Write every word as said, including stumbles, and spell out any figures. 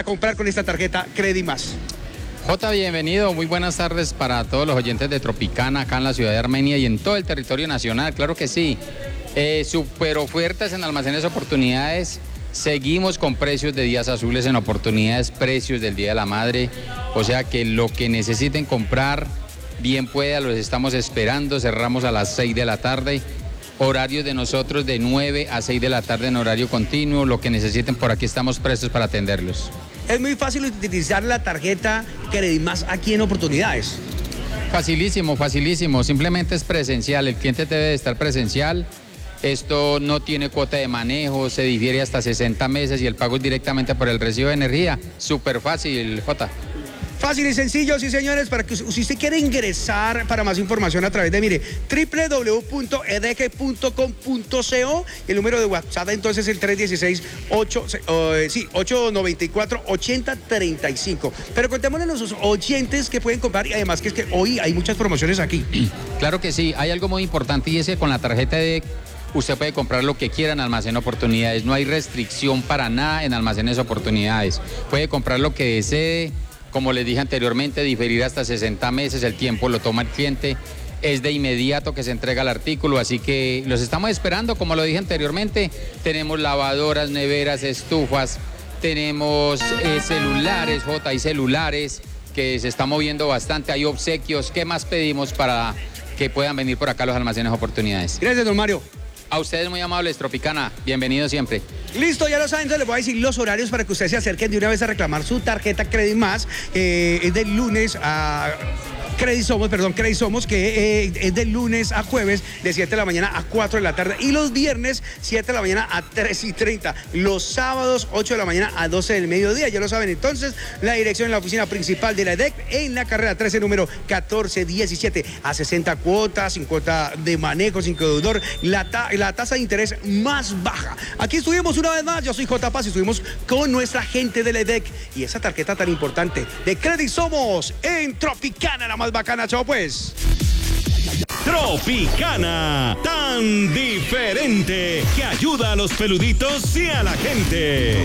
para comprar con esta tarjeta Credimás. Jota, bienvenido, muy buenas tardes para todos los oyentes de Tropicana, acá en la ciudad de Armenia y en todo el territorio nacional, claro que sí. Eh, super ofertas en Almacenes Oportunidades, seguimos con precios de días azules en oportunidades, precios del Día de la Madre, o sea que lo que necesiten comprar, bien pueda, los estamos esperando, cerramos a las seis de la tarde, horarios de nosotros de nueve a seis de la tarde en horario continuo, lo que necesiten por aquí estamos prestos para atenderlos. Es muy fácil utilizar la tarjeta Credimás aquí en oportunidades. Facilísimo, facilísimo, simplemente es presencial, el cliente debe de estar presencial, esto no tiene cuota de manejo, se difiere hasta sesenta meses y el pago es directamente por el recibo de energía, súper fácil, Jota. Fácil y sencillo, sí señores, para que si usted quiere ingresar para más información a través de, mire, doble u doble u doble u punto edec punto com punto co, el número de WhatsApp entonces el tres uno seis, ocho, uh, sí, ocho nueve cuatro, ocho cero tres cinco. Pero contémosle a los oyentes que pueden comprar y además que es que hoy hay muchas promociones aquí. Claro que sí, hay algo muy importante y es que con la tarjeta de usted puede comprar lo que quiera en Almacén Oportunidades, no hay restricción para nada en Almacenes Oportunidades, puede comprar lo que desee. Como les dije anteriormente, diferir hasta sesenta meses, el tiempo lo toma el cliente, es de inmediato que se entrega el artículo, así que los estamos esperando, como lo dije anteriormente, tenemos lavadoras, neveras, estufas, tenemos eh, celulares, Jota, hay celulares que se están moviendo bastante, hay obsequios, ¿qué más pedimos para que puedan venir por acá a los Almacenes Oportunidades? Gracias, don Mario. A ustedes muy amables, Tropicana, bienvenido siempre. Listo, ya lo saben, entonces les voy a decir los horarios para que ustedes se acerquen de una vez a reclamar su tarjeta Credimás. Eh, es del lunes a... Credisomos, perdón, Credisomos, que eh, es del lunes a jueves de siete de la mañana a cuatro de la tarde y los viernes siete de la mañana a tres y treinta, los sábados ocho de la mañana a doce del mediodía, ya lo saben entonces, la dirección en la oficina principal de la EDEC en la carrera trece, número catorce diecisiete, a sesenta cuotas, sin cuota de manejo, sin deudor, la, ta la tasa de interés más baja. Aquí estuvimos una vez más, yo soy J. Paz y estuvimos con nuestra gente de la EDEC y esa tarjeta tan importante de Credisomos en Tropicana, la más bacana, chao pues. Tropicana, tan diferente que ayuda a los peluditos y a la gente.